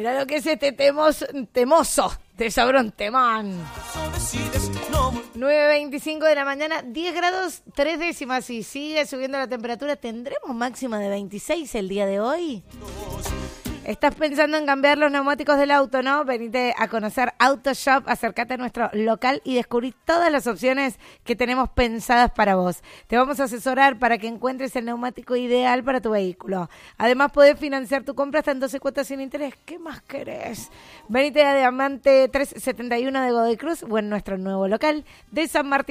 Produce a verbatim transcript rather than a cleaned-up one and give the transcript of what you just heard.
Mirá lo que es este temos, temoso de Sabrón Temán. nueve veinticinco de la mañana, diez grados, tres décimas y sigue subiendo la temperatura. ¿Tendremos máxima de veintiséis el día de hoy? ¿Estás pensando en cambiar los neumáticos del auto, no? Venite a conocer AutoShop, acércate a nuestro local y descubrí todas las opciones que tenemos pensadas para vos. Te vamos a asesorar para que encuentres el neumático ideal para tu vehículo. Además, podés financiar tu compra hasta en doce cuotas sin interés. ¿Qué más querés? Venite a Diamante trescientos setenta y uno de Godoy Cruz o en nuestro nuevo local de San Martín.